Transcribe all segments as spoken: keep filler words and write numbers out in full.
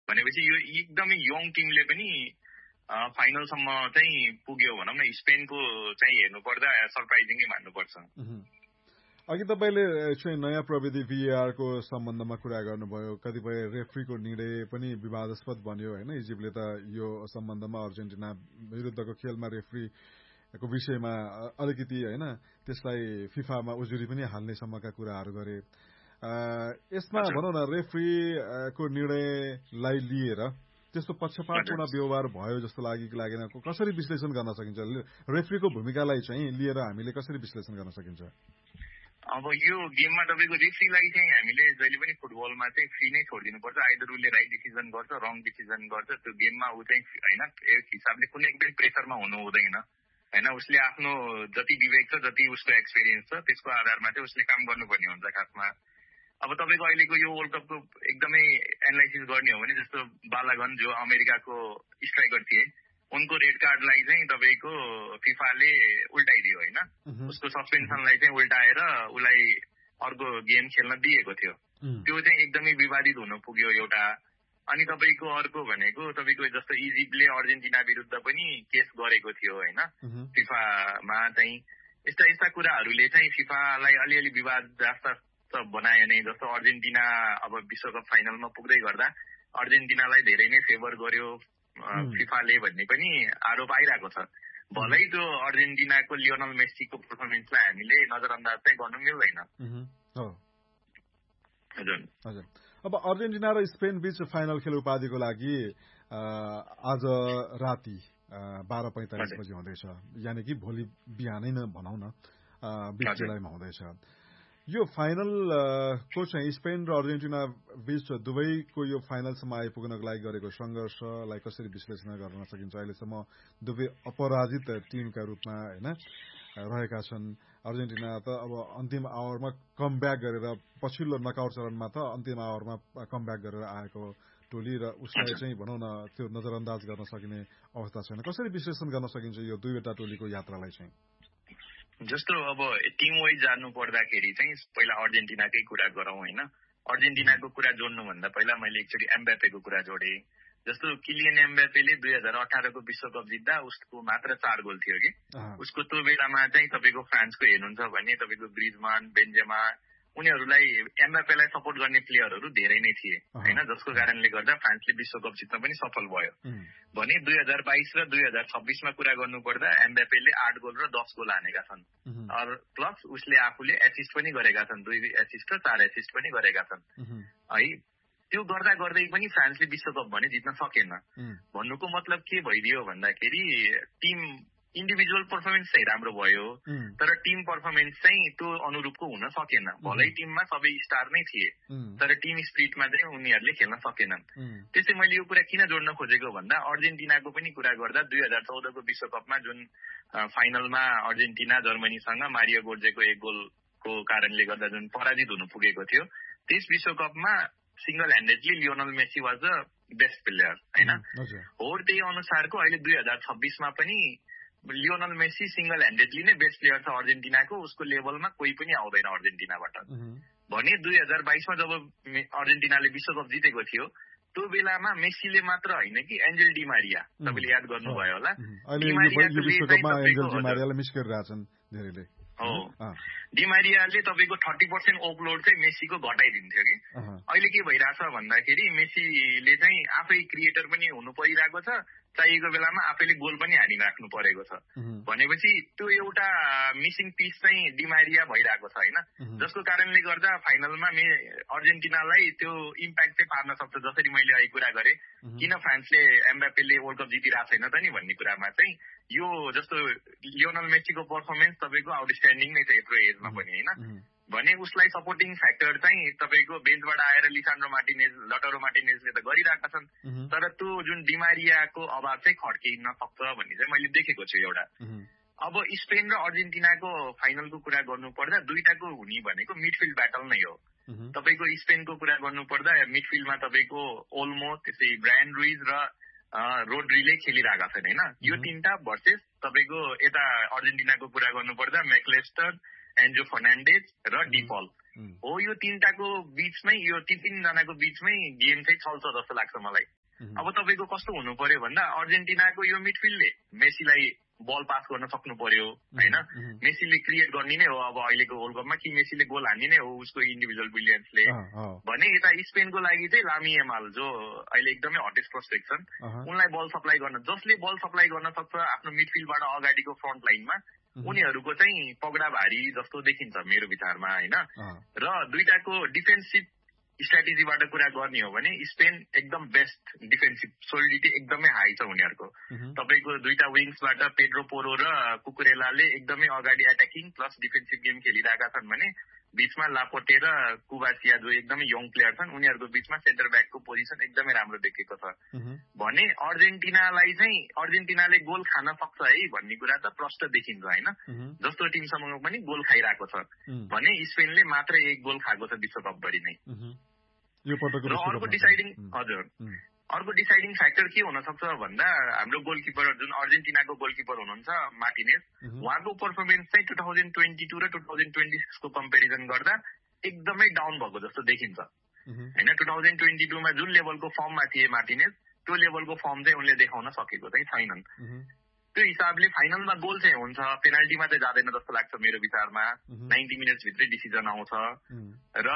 भनेपछि यो एकदमै यङ टिमले पनि फाइनलसम्म चाहिँ पुग्यो भनौँ न। स्पेनको चाहिँ हेर्नुपर्दा सरप्राइजिङै मान्नुपर्छ। अघि तपाईँले चाहिँ नयाँ प्रविधि भिएआरको सम्बन्धमा कुरा गर्नुभयो, कतिपय रेफ्रीको निर्णय पनि विवादास्पद बन्यो होइन। इजिप्टले त यो सम्बन्धमा अर्जेन्टिना विरुद्धको खेलमा रेफ्रीको विषयमा अलिकति होइन त्यसलाई फिफामा उजुरी पनि हाल्नेसम्मका कुराहरू गरे। यसमा भनौँ न रेफ्रीको निर्णयलाई लिएर त्यस्तो पक्षपातपूर्ण व्यवहार भयो जस्तो लाग्यो कि लागेन, कसरी विश्लेषण गर्न सकिन्छ? रेफ्रीको भूमिकालाई चाहिँ लिएर हामीले कसरी विश्लेषण गर्न सकिन्छ? अब यो गेममा तपाईँको रेफ्रीलाई चाहिँ हामीले जहिले पनि फुटबलमा चाहिँ फ्री नै छोडिदिनुपर्छ। आइदर उसले राइट डिसिजन गर्छ, रङ डिसिजन गर्छ, त्यो गेममा ऊ चाहिँ होइन एक हिसाबले कुनै पनि प्रेसरमा हुनु हुँदैन होइन। उसले आफ्नो जति विवेक छ, जति उसको एक्सपिरियन्स छ, त्यसको आधारमा चाहिँ उसले काम गर्नुपर्ने हुन्छ खासमा। अब तपाईँको अहिलेको यो वर्ल्ड कपको एकदमै एनालाइसिस गर्ने हो भने जस्तो बालागन जो अमेरिकाको स्ट्राइकर थिए, उनको रेड कार्डलाई चाहिँ तपाईँको फिफाले उल्टाइदियो होइन। उसको सस्पेन्सनलाई चाहिँ उल्टाएर उसलाई अर्को गेम खेल्न दिएको थियो। त्यो चाहिँ एकदमै विवादित हुन पुग्यो एउटा। अनि तपाईँको अर्को भनेको तपाईँको जस्तो इजिप्टले अर्जेन्टिना विरुद्ध पनि केस गरेको थियो होइन फिफामा चाहिँ। यस्ता यस्ता कुराहरूले चाहिँ फिफालाई अलिअलि विवाद जस्ता बनायो नै। जस्तो अर्जेन्टिना अब विश्वकप फाइनलमा पुग्दै गर्दा अर्जेन्टिनालाई धेरै नै फेभर गर्यो फिफाले भन्ने पनि आरोप आइरहेको छ। भलै त्यो अर्जेन्टिनाको लियोनल मेस्सीको पर्फर्मेन्सलाई हामीले नजरअन्दाज चाहिँ गर्नु मिल्दैन। हजुर हजुर। अब अर्जेन्टिना र स्पेन बीच फाइनल खेल उपाधिको लागि आज राति बाह्र पैँतालिस बजी हुँदैछ, यानि कि भोलि बिहानै नै भनौँ न बिस जुलाईमा हुँदैछ। यो फाइनल को चाहिँ स्पेन र अर्जेन्टिना बीच दुवैको यो फाइनलसम्म आइपुग्नको लागि गरेको सङ्घर्षलाई कसरी विश्लेषण गर्न सकिन्छ? अहिलेसम्म दुवै अपराजित टिमका रूपमा होइन रहेका छन्। अर्जेन्टिना त अब अन्तिम आवरमा कमब्याक गरेर पछिल्लो नकआउट चरणमा त अन्तिम आवरमा कमब्याक गरेर आएको टोली र उसलाई चाहिँ भनौँ न त्यो नजरअन्दाज गर्न सकिने अवस्था छैन। कसरी विश्लेषण गर्न सकिन्छ यो दुईवटा टोलीको यात्रालाई चाहिँ? जस्तो अब टिम वाइज जानु पर्दाखेरि चाहिँ पहिला अर्जेन्टिनाकै कुरा गरौँ होइन। अर्जेन्टिनाको कुरा जोड्नुभन्दा पहिला मैले एकचोटि एम्बापेको कुरा जोडेँ। जस्तो किलियन एम्बापेले दुई हजार अठारको विश्वकप जित्दा उसको मात्र चार गोल थियो कि। उसको त्यो बेलामा चाहिँ तपाईँको फ्रान्सको हेर्नुहुन्छ भने तपाईँको ग्रिजमान, बेन्जेमा उनीहरूलाई एम्बापेलाई सपोर्ट गर्ने प्लेयरहरू धेरै नै थिए होइन, जसको कारणले गर्दा फ्रान्सले विश्वकप जित्न पनि सफल भयो भने दुई हजार बाइस र दुई हजार छब्बिसमा कुरा गर्नुपर्दा एम्बापेले आठ गोल र दस गोल हानेका छन्। प्लस उसले आफूले एसिस्ट पनि गरेका छन्, दुई एसिस्ट र चार एसिस्ट पनि गरेका छन् है। त्यो गर्दा गर्दै पनि फ्रान्सले विश्वकप भने जित्न सकेन। भन्नुको मतलब के भइदियो भन्दाखेरि टिम इन्डिभिजुअल पर्फर्मेन्स चाहिँ राम्रो भयो तर टिम पर्फर्मेन्स चाहिँ त्यो अनुरूपको हुन सकेन। भलै टिममा सबै स्टार नै थिए तर टिम स्पिरिटमा चाहिँ उनीहरूले खेल्न सकेनन्। त्यसै मैले यो कुरा किन जोड्न खोजेको भन्दा अर्जेन्टिनाको पनि कुरा गर्दा दुई हजार चौधको विश्वकपमा जुन फाइनलमा अर्जेन्टिना जर्मनीसँग मारियो गोड्जेको एक गोलको कारणले गर्दा जुन पराजित हुनु पुगेको थियो, त्यस विश्वकपमा single handedly Lionel Messi was the best player होइन। हो त्यही अनुसारको अहिले दुई हजार छब्बिसमा पनि लियोनल मेसी सिंगल ह्यान्डेडली नै बेस्ट प्लेयर छ अर्जेन्टिनाको। उसको लेभलमा कोही पनि आउँदैन अर्जेन्टिनाबाट भने दुई हजार बाइसमा जब अर्जेन्टिनाले विश्वकप जितेको थियो त्यो बेलामा मेसीले मात्र होइन कि एन्जेल डी मारिया, तपाईँले याद गर्नुभयो होला, हो डिमारियाले तपाईँको थर्टी पर्सेन्ट ओपलोड चाहिँ मेसीको घटाइदिन्थ्यो कि। अहिले के भइरहेछ भन्दाखेरि मेसीले चाहिँ आफै क्रिएटर पनि हुनु परिरहेको छ, चाहिएको बेलामा आफैले गोल पनि हानिराख्नु परेको छ भनेपछि त्यो एउटा मिसिङ पिस चाहिँ डिमारिया भइरहेको छ होइन, जसको कारणले गर्दा फाइनलमा मे अर्जेन्टिनालाई त्यो इम्प्याक्ट चाहिँ पार्न सक्छ। जसरी मैले अहिले कुरा गरेँ किन फ्रान्सले एम्बापेले वर्ल्ड कप जितिरहेको छैन त नि भन्ने कुरामा चाहिँ यो जस्तो लियोनल मेसीको पर्फर्मेन्स तपाईँको आउटस्ट्यान्डिङ नै छ यत्रो एजमा पनि होइन भने उसलाई सपोर्टिङ फ्याक्टर चाहिँ तपाईँको बेन्चबाट आएर लिसान्ड्रो मार्टिनेज, लटरो मार्टिनेजले त गरिरहेका छन् तर त्यो जुन डिमारियाको अभाव चाहिँ खड्किन सक्छ भन्ने चाहिँ मैले देखेको छु एउटा। अब स्पेन र अर्जेन्टिनाको फाइनलको कुरा गर्नुपर्दा दुईटाको हुने भनेको मिडफिल्ड ब्याटल नै हो। तपाईँको स्पेनको कुरा गर्नुपर्दा मिडफिल्डमा तपाईँको ओल्मो, त्यसै ब्रायन रुइज र रोड्रीले खेलिरहेका छन् होइन। यो तिनटा भर्सेस तपाईँको यता अर्जेन्टिनाको कुरा गर्नुपर्दा मैकलेस्टर, एन्जो फर्नान्डेज र डिपल हो। यो तिनटाको बीचमै यो तिन तिनजनाको बीचमै गेम चाहिँ चल्छ जस्तो लाग्छ मलाई। अब तपाईँको कस्तो हुनु पर्यो भन्दा अर्जेन्टिनाको यो मिडफिल्डले मेसीलाई बल पास गर्न सक्नु पर्यो होइन, मेसीले क्रिएट गर्ने नै हो अब अहिलेको वर्ल्ड कपमा, कि मेसीले गोल हान्ने नै हो उसको इन्डिभिजुअल ब्रिलियन्सले भने। यता स्पेनको लागि चाहिँ लामी यामाल जो अहिले एकदमै हटेस्ट प्रोस्पेक्ट छन्, उनलाई बल सप्लाई गर्न, जसले बल सप्लाई गर्न सक्छ आफ्नो मिडफिल्डबाट अगाडिको फ्रन्ट लाइनमा, उनीहरूको चाहिँ पगडा भारी जस्तो देखिन्छ मेरो विचारमा होइन। र दुईटाको डिफेन्सिभ स्ट्राटेजीबाट कुरा गर्ने हो भने स्पेन एकदम बेस्ट डिफेन्सिभ सोलिडिटी एकदमै हाई छ उनीहरूको। तपाईँको दुईटा विङ्सबाट पेड्रो पोरो र कुकुरेलाले एकदमै अगाडि एट्याकिङ प्लस डिफेन्सिभ गेम खेलिरहेका छन् भने बीचमा लापोटे र कुबासिया जो एकदमै यङ प्लेयर छन्, उनीहरूको बीचमा सेन्टर ब्याकको पोजिसन एकदमै राम्रो देखेको छ भने अर्जेन्टिनालाई चाहिँ अर्जेन्टिनाले गोल खान सक्छ है भन्ने कुरा त प्रष्ट देखिन्छ होइन। जस्तो टिमसँग पनि गोल खाइरहेको छ भने स्पेनले मात्र एक गोल खाएको छ विश्वकपभरि नै। र अर्को डिसाइडिङ हजुर अर्को डिसाइडिङ फ्याक्टर के हुन सक्छ भन्दा हाम्रो गोलकिपर जुन अर्जेन्टिनाको गोलकिपर हुनुहुन्छ मार्टिनेज, उहाँको पर्फर्मेन्स चाहिँ टु थाउजन्ड ट्वेन्टी टू र टु थाउजन्ड ट्वेन्टी सिक्सको कम्पेरिजन गर्दा एकदमै डाउन भएको जस्तो देखिन्छ होइन। टु थाउजन्ड ट्वेन्टी टूमा जुन लेभलको फर्ममा थिए मार्टिनेज, त्यो लेभलको फर्म चाहिँ उनले देखाउन सकेको चाहिँ छैनन्। त्यो हिसाबले फाइनलमा गोल चाहिँ हुन्छ, पेनाल्टीमा चाहिँ जाँदैन जस्तो लाग्छ मेरो विचारमा, नाइन्टी मिनट्सभित्रै डिसिजन आउँछ। र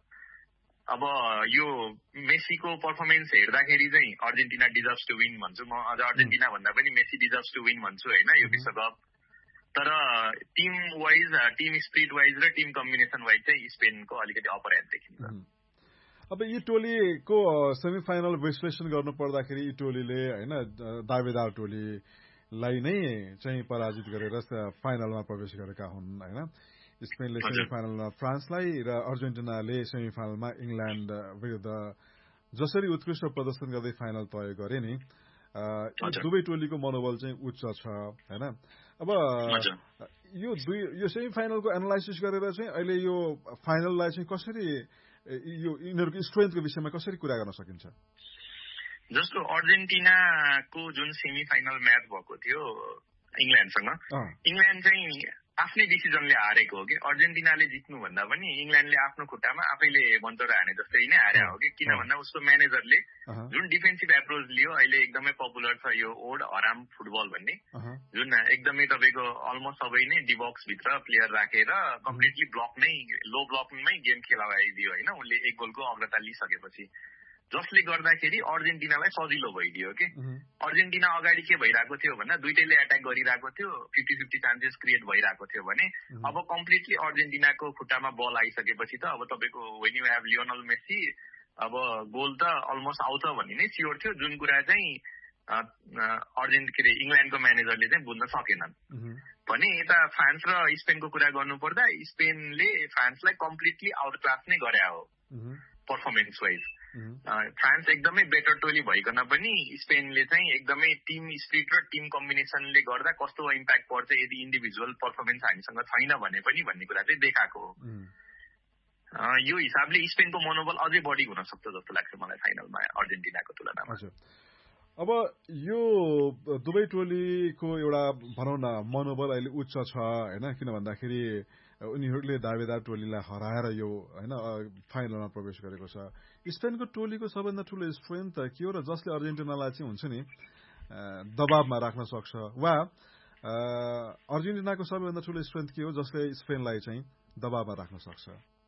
अब यो मेसीको पर्फर्मेन्स हेर्दाखेरि चाहिँ अर्जेन्टिना डिजर्भ्स टु विन भन्छु म, अझ अर्जेन्टिना भन्दा पनि मेसी डिजर्भ्स टु विन भन्छु होइन यो विश्वकप। तर team wise, team spirit wise र टिम कम्बिनेसन वाइज चाहिँ स्पेनको अलिकति अपर ह्यान्ड देखिन्छ। अब यी टोलीको सेमी फाइनल विश्लेषण गर्नु पर्दाखेरि यी टोलीले होइन दावेदार टोलीलाई नै चाहिँ पराजित गरेर फाइनलमा प्रवेश गरेका हुन् होइन। स्पेनले सेमी फाइनलमा फ्रान्सलाई र अर्जेन्टिनाले सेमी फाइनलमा इङ्ल्यान्ड विरुद्ध जसरी उत्कृष्ट प्रदर्शन गर्दै फाइनल तय गरे नि, दुवै टोलीको मनोबल चाहिँ उच्च छ होइन। अब यो दुई यो सेमी फाइनलको एनालाइसिस गरेर चाहिँ अहिले यो फाइनललाई चाहिँ कसरी यो यिनीहरूको स्ट्रेन्थको विषयमा कसरी कुरा गर्न सकिन्छ? जस्तो अर्जेन्टिनाको जुन सेमी फाइनल म्याच भएको थियो इङ्ल्यान्डसँग, इङ्ल्यान्ड चाहिँ आफ्नै डिसिजनले हारेको हो कि, अर्जेन्टिनाले जित्नुभन्दा पनि इङ्ल्यान्डले आफ्नो खुट्टामा आफैले मन्चरा हाने जस्तै नै हारे हो कि। किन भन्दा उसको म्यानेजरले जुन डिफेन्सिभ एप्रोच लियो, अहिले एकदमै पपुलर छ यो ओड हराम फुटबल भन्ने, जुन एकदमै तपाईँको अलमोस्ट सबै नै डिबक्सभित्र प्लेयर राखेर कम्प्लिटली ब्लक नै लो ब्लकमै गेम खेलाइदियो होइन उसले एक गोलको अग्रता लिइसकेपछि, जसले गर्दाखेरि अर्जेन्टिनालाई सजिलो भइदियो कि। अर्जेन्टिना अगाडि के भइरहेको थियो भन्दा दुइटैले एट्याक गरिरहेको थियो, फिफ्टी फिफ्टी चान्सेस क्रिएट भइरहेको थियो भने अब कम्प्लिटली अर्जेन्टिनाको खुट्टामा बल आइसकेपछि त अब तपाईँको when you have Lionel Messi अब गोल त अलमोस्ट आउँछ भन्ने नै स्योर थियो, जुन कुरा चाहिँ अर्जेन्ट के अरे इङ्ल्यान्डको म्यानेजरले चाहिँ बुझ्न सकेनन् भने। यता फ्रान्स र स्पेनको कुरा गर्नुपर्दा स्पेनले फ्रान्सलाई कम्प्लिटली आउट क्लास नै गरे हो पर्फर्मेन्स वाइज। फ्रान्स एकदमै बेटर टोली भइकन पनि स्पेनले चाहिँ एकदमै टिम स्पिरिट र टिम कम्बिनेसनले गर्दा कस्तो इम्प्याक्ट पर्छ यदि इन्डिभिजुअल पर्फर्मेन्स हामीसँग छैन भने पनि भन्ने कुरा चाहिँ देखाएको हो। यो हिसाबले स्पेनको मनोबल अझै बढी हुन सक्छ जस्तो लाग्छ मलाई फाइनलमा अर्जेन्टिनाको तुलनामा। अब यो दुवै टोलीको एउटा भनौँ न मनोबल अहिले उच्च छ होइन, किन भन्दाखेरि उनीहरूले दावेदार टोलीलाई हराएर यो होइन फाइनलमा प्रवेश गरेको छ। स्पेनको टोलीको सबैभन्दा ठुलो स्ट्रेन्थ के हो र जसले अर्जेन्टिनालाई चाहिँ हुन्छ नि दबावमा राख्न सक्छ, वा अर्जेन्टिनाको सबैभन्दा ठुलो स्ट्रेन्थ के हो जसले स्पेनलाई चाहिँ दबावमा राख्न सक्छ?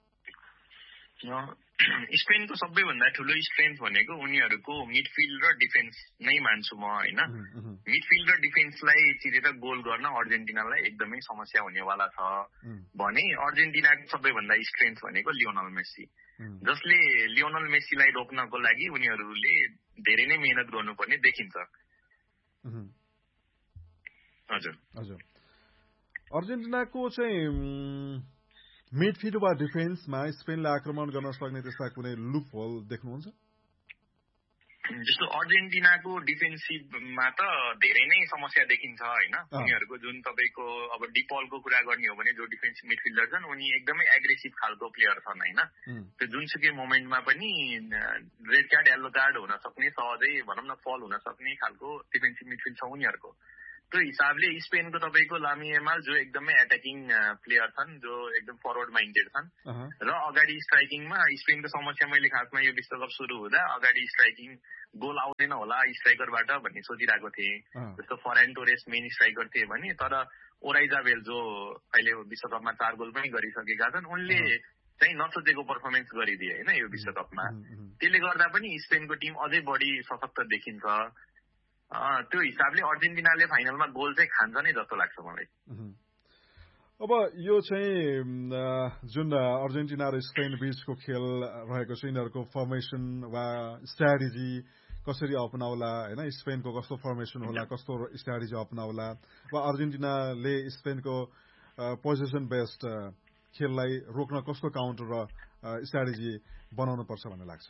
स्पेनको सबैभन्दा ठुलो स्ट्रेन्थ भनेको उनीहरूको मिडफिल्ड र डिफेन्स नै मान्छु म होइन। मिडफिल्ड र डिफेन्सलाई चिरेर गोल गर्न अर्जेन्टिनालाई एकदमै समस्या हुनेवाला छ भने अर्जेन्टिनाको सबैभन्दा स्ट्रेन्थ भनेको लियोनल मेसी, जसले लियोनल मेसीलाई रोक्नको लागि उनीहरूले धेरै नै मेहनत गर्नुपर्ने देखिन्छ। हजुर हजुर अर्जेन्टिनाको चाहिँ मिडफिल्ड वा डिफेन्समा स्पेनले आक्रमण गर्न सक्ने त्यस्ता कुनै लुप होल देख्नुहुन्छ? जस्तो अर्जेन्टिनाको डिफेन्सिभमा त धेरै नै समस्या देखिन्छ होइन। उनीहरूको जुन तपाईँको अब डिपलको कुरा गर्ने हो भने जो डिफेन्सिभ मिडफिल्डर छन् उनी एकदमै एग्रेसिभ खालको प्लेयर छन् होइन। त्यो जुनसुकै मोमेन्टमा पनि रेड कार्ड येल्लो कार्ड हुन सक्ने, सहजै भनौँ न फल हुन सक्ने खालको डिफेन्सिभ मिडफिल्ड छ उनीहरूको। त्यो हिसाबले स्पेनको तपाईँको लामी यामाल जो एकदमै एट्याकिङ प्लेयर छन्, जो एकदम फरवर्ड माइन्डेड छन् र अगाडि स्ट्राइकिङमा स्पेनको समस्या मैले खासमा यो विश्वकप सुरु हुँदा अगाडि स्ट्राइकिङ गोल आउँदैन होला स्ट्राइकरबाट भन्ने सोचिरहेको थिएँ। जस्तो फरान टोरेस मेन स्ट्राइकर थिए भने, तर ओराइजाबेल जो अहिले विश्वकपमा चार गोल पनि गरिसकेका छन्, उनले चाहिँ नसोचेको पर्फर्मेन्स गरिदिए होइन यो विश्वकपमा। त्यसले गर्दा पनि स्पेनको टिम अझै बढी सशक्त देखिन्छ। त्यो हिसाबले अर्जेन्टिनाले फाइनलमा गोल चाहिँ खान्छ नै जस्तो लाग्छ मलाई। अब यो चाहिँ जुन अर्जेन्टिना र स्पेन बीचको खेल रहेको छ, यिनीहरूको फर्मेसन वा स्ट्राटेजी कसरी अपनाउला होइन, स्पेनको कस्तो फर्मेसन होला, कस्तो स्ट्राटेजी अपनाउला, वा अर्जेन्टिनाले स्पेनको पोजिसन बेस्ड खेललाई रोक्न कस्तो काउन्टर र स्ट्राटेजी बनाउनु पर्छ भन्ने लाग्छ?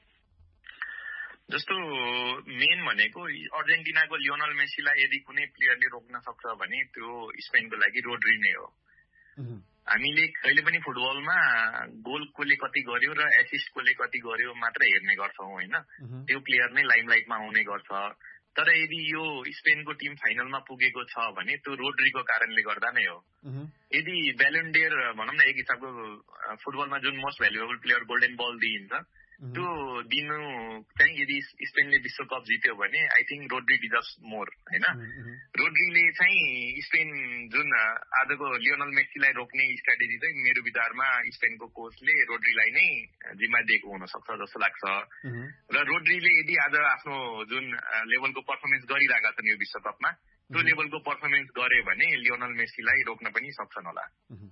जस्तो मेन भनेको अर्जेन्टिनाको लियोनल मेसीलाई यदि कुनै प्लेयरले रोक्न सक्छ भने त्यो स्पेनको लागि रोड्री नै हो। हामीले कहिले पनि फुटबलमा गोल कसले कति गर्यो र एसिस्ट कसले कति गर्यो मात्र हेर्ने गर्छौँ होइन, त्यो प्लेयर नै लाइमलाइटमा आउने गर्छ। तर यदि यो स्पेनको टिम फाइनलमा पुगेको छ भने त्यो रोड्रीको कारणले गर्दा नै हो। यदि ब्यालोन डियर भनौँ न, एक हिसाबको फुटबलमा जुन मोस्ट भ्यालुएबल प्लेयर गोल्डन बल दिइन्छ, त्यो दिनु चाहिँ यदि स्पेनले विश्वकप जित्यो भने I think Rodri deserves more होइन। रोड्रीले चाहिँ स्पेन जुन आजको लियोनल मेसीलाई रोक्ने स्ट्राटेजी चाहिँ मेरो विचारमा स्पेनको कोचले रोड्रीलाई नै जिम्मा दिएको हुनसक्छ जस्तो लाग्छ। र रोड्रीले यदि आज आफ्नो जुन लेभलको पर्फर्मेन्स गरिरहेका छन् यो विश्वकपमा, त्यो लेभलको पर्फर्मेन्स गरे भने लियोनल मेसीलाई रोक्न पनि सक्छन् होला।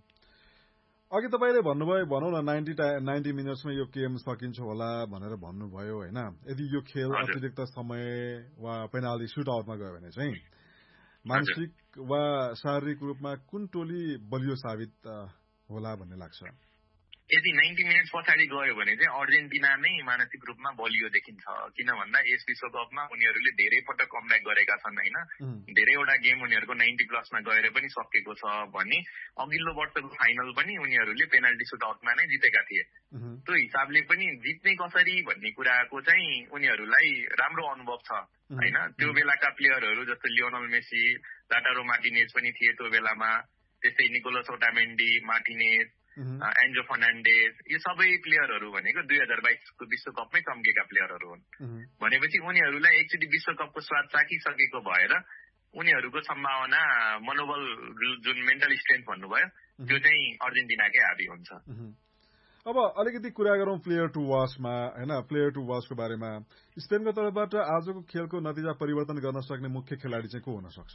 अघि तपाईँले भन्नुभयो, भनौँ न नाइन्टी नाइन्टी मिनट्समा यो गेम सकिन्छ होला भनेर भन्नुभयो होइन। यदि यो खेल अतिरिक्त समय वा पेनाल्टी सुट आउटमा गयो भने चाहिँ मानसिक वा शारीरिक रूपमा कुन टोली बलियो साबित होला भन्ने लाग्छ? यदि नाइन्टी मिनट पछाडि गयो भने चाहिँ अर्जेन्टिना नै मानसिक रूपमा बलियो देखिन्छ। किन भन्दा यस विश्वकपमा उनीहरूले धेरै पटक कमब्याक गरेका छन् होइन, धेरैवटा गेम उनीहरूको नाइन्टी प्लसमा गएर पनि सकेको छ भने अघिल्लो वर्षको फाइनल पनि उनीहरूले पेनाल्टी सुट आउटमा नै जितेका थिए। त्यो हिसाबले पनि जित्ने कसरी भन्ने कुराको चाहिँ उनीहरूलाई राम्रो अनुभव छ होइन। त्यो बेलाका प्लेयरहरू जस्तो लियोनल मेसी, लाटारो मार्टिनेज पनि थिए त्यो बेलामा, त्यस्तै निकोलस ओटामेन्डी, मार्टिनेज, एन्जो फर्नान्डेज, यो सबै प्लेयरहरू भनेको दुई हजार बाइसको विश्वकपमै चम्केका प्लेयरहरू हुन्। भनेपछि उनीहरूलाई एकचोटि विश्वकपको स्वाद चाखिसकेको भएर उनीहरूको सम्भावना, मनोबल, जुन मेन्टल स्ट्रेन्थ भन्नुभयो, त्यो चाहिँ अर्जेन्टिनाकै हाबी हुन्छ। अब अलिकति कुरा गरौँ प्लेयर टु वाचमा होइन। प्लेयर टु वाचको बारेमा स्पेनको तर्फबाट आजको खेलको नतिजा परिवर्तन गर्न सक्ने मुख्य खेलाडी चाहिँ को हुन सक्छ?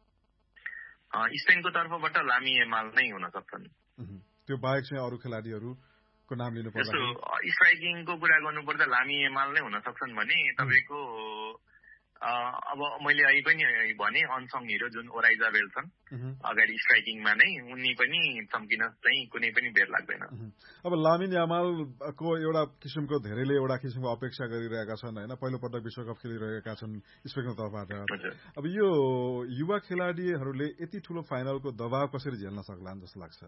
स्पेनको तर्फबाट लामी यामाल नै हुन सक्छन्। त्यो बाहेक चाहिँ अरू खेलाडीहरूको नाम लिनु पर्छ? स्ट्राइकिङको कुरा गर्नुपर्दा लामी यामाल नै हुन सक्छन् भने तपाईँको अब मैले अहिले पनि भने अनसङ हिरो जुन ओराइजाबेल छन् अगाडि स्ट्राइकिङमा नै, उनी पनि चम्किन चाहिँ कुनै पनि बेर लाग्दैन। अब लामिन यामालको एउटा किसिमको धेरैले एउटा किसिमको अपेक्षा गरिरहेका छन् होइन, पहिलोपटक विश्वकप खेलिरहेका छन् स्पेनको तर्फबाट। अब यो युवा खेलाडीहरूले यति ठुलो फाइनलको दबाव कसरी झेल्न सक्लान् जस्तो लाग्छ?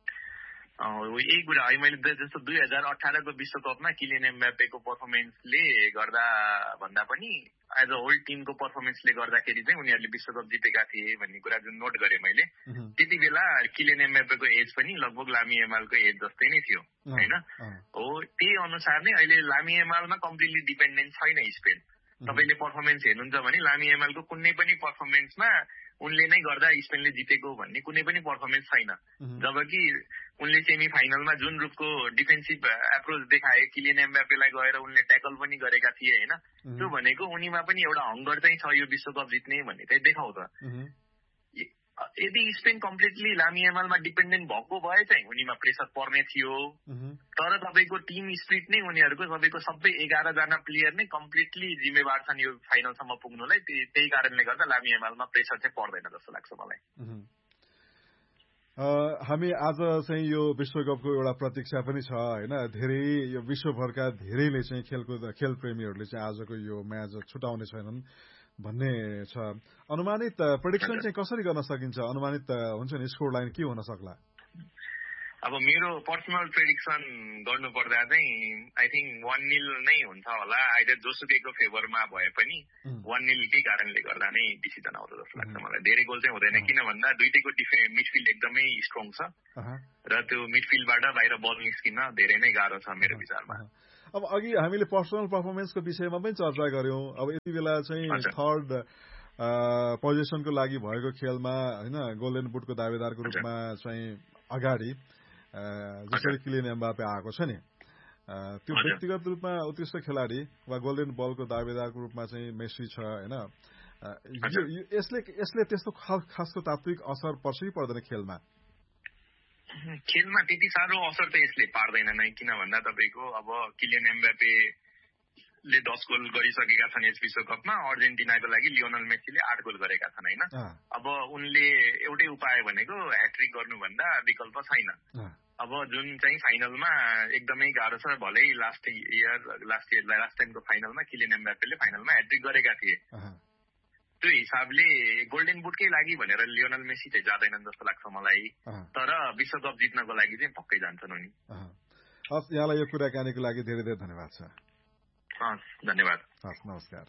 यही कुरा है, मैले जस्तो दुई हजार अठारको विश्वकपमा किलियन एम्बापेको पर्फर्मेन्सले गर्दा भन्दा पनि एज अ होल टिमको पर्फर्मेन्सले गर्दाखेरि चाहिँ उनीहरूले विश्वकप जितेका थिए भन्ने कुरा जुन नोट गरेँ मैले, त्यति बेला किलियन एम्बापेको एज पनि लगभग लामी यामालको एज जस्तै नै थियो होइन। हो, त्यही अनुसार नै अहिले लामी यामालमा कम्प्लिटली डिपेन्डेन्ट छैन स्पेन। तपाईँले पर्फर्मेन्स हेर्नुहुन्छ भने लामी यामालको कुनै पनि पर्फर्मेन्समा उनले नै गर्दा स्पेनले जितेको भन्ने कुनै पनि पर्फर्मेन्स छैन। जबकि उनले सेमी फाइनलमा जुन रूपको डिफेन्सिभ एप्रोच देखाए, किलियन एम्बापेलाई गएर उनले ट्याकल पनि गरेका थिए होइन, त्यो भनेको उनीमा पनि एउटा हङ्गर चाहिँ छ यो विश्वकप जित्ने भन्ने चाहिँ देखाउँछ। यदि स्पेन कम्प्लिटली लामी यामालमा डिपेन्डेन्ट भएको भए चाहिँ उनीमा प्रेसर पर्ने थियो। तर तपाईँको टिम स्पिरिट नै उनीहरूको तपाईँको सबै एघारजना प्लेयर नै कम्प्लिटली जिम्मेवार छन् यो फाइनलसम्म पुग्नुलाई। त्यही कारणले गर्दा लामी यामालमा प्रेसर चाहिँ पर्दैन जस्तो लाग्छ मलाई। हामी आज चाहिँ यो विश्वकपको एउटा प्रतीक्षा पनि छ होइन। धेरै यो विश्वभरका धेरैले चाहिँ खेलकुद खेल प्रेमीहरूले चाहिँ आजको यो म्याच छुटाउने छैनन् भन्ने छ। अनुमानित प्रेडिक्सन चाहिँ कसरी गर्न सकिन्छ? अनुमानित हुन्छ नि स्कोर लाइन के हुन सक्ला? अब मेरो पर्सनल प्रेडिक्सन गर्नुपर्दा चाहिँ आई थिङ्क वान निल नै हुन्छ होला। आइदर जोसुकैको फेभरमा भए पनि वान निलकै कारणले गर्दा नै डिसिजन आउँछ जस्तो लाग्छ मलाई। धेरै गोल चाहिँ हुँदैन, किन भन्दा दुइटैको डिफे मिडफिल्ड एकदमै स्ट्रङ छ र त्यो मिडफिल्डबाट बाहिर बल निस्किन धेरै नै गाह्रो छ मेरो विचारमा। अब अघि हामीले पर्सनल पर्फर्मेन्सको विषयमा पनि चर्चा गर्यौं। अब यति बेला चाहिँ थर्ड पोजिसनको लागि भएको खेलमा होइन गोल्डन बुटको दावेदारको रूपमा चाहिँ अगाडि जसरी किलियन एम्बापे आएको छ नि, त्यो व्यक्तिगत रूपमा उत्कृष्ट खेलाडी वा गोल्डन बलको दावेदारको रूपमा चाहिँ मेसी छ होइन। यसले यसले त्यस्तो खासको तात्विक असर पर्छ कि पर्दैन खेलमा? खेलमा त्यति साह्रो असर त यसले पार्दैन नै, किन भन्दा तपाईँको अब किलियन एम्बापेले दस गोल गरिसकेका छन् यस विश्वकपमा। अर्जेन्टिनाको लागि लियोनल मेसीले आठ गोल गरेका छन् होइन। अब उनले एउटै उपाय भनेको ह्याट्रिक गर्नुभन्दा विकल्प छैन। अब जुन चाहिँ फाइनलमा एकदमै गाह्रो छ, भलै last year last year last टाइमको फाइनलमा किलियन एम्बापेले फाइनलमा ह्याट्रिक गरेका थिए। त्यो हिसाबले गोल्डन बुटकै लागि भनेर लियोनल मेसी चाहिँ जाँदैनन् जस्तो लाग्छ मलाई, तर विश्वकप जित्नको लागि चाहिँ पक्कै जान्छन् उनी। हस्, यहाँलाई यो कुराकानीको लागि धेरै धेरै धन्यवाद छ। हस्, धन्यवाद। हस्, नमस्कार।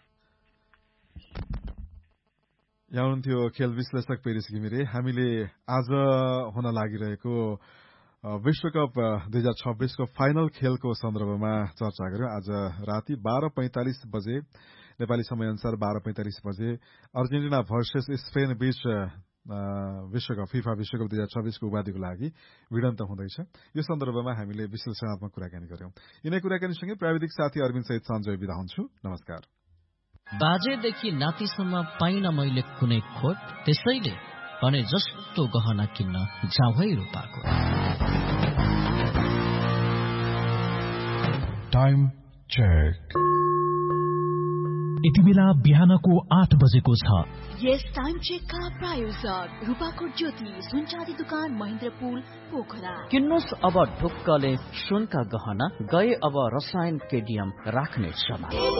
यहाँ हुनुहुन्थ्यो खेल विश्लेषक पेरिस घिमिरे। हामीले आज हुन लागिरहेको विश्वकप दुई हजार छब्बीसको फाइनल खेलको सन्दर्भमा चर्चा गर्यौं। आज राति बाह्र पैंतालिस बजे नेपाली समयअनुसार बाह्र पैंतालिस बजे अर्जेन्टिना भर्सेस स्पेन बीच विश्वकप फिफा विश्वकप दुई हजार छब्बीसको उपाधिको लागि भिडन्त हुँदैछ। यो सन्दर्भमा हामीले विश्लेषणात्मक कुराकानी गर्यौं। यिनै कुराकानीसँगै प्राविधिक साथी अरविन्द सहित सञ्जय बिदा हुन्छु। नमस्कार। बाजेदेखि नातिसम्म पाइन मैले कुनै खोट, त्यसैले भने जस्तो गहना किन्न जाउँ है रूपाको। Time check. यति बेला बिहानको आठ बजेको छ। यस टाइम चेकका प्रायोजक रूपाकोट ज्योति सुनचाँदी दुकान महेन्द्रपुल पोखरा। किन्नुहोस् अब ढुक्कले सुनका गहना, गए अब रसायन केडियम राख्ने समय।